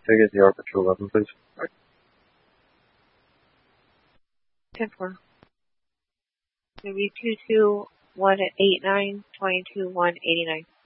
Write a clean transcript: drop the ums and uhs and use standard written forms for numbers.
Ticket the ARPA 211, please. 10-4. Maybe 22189, 22189.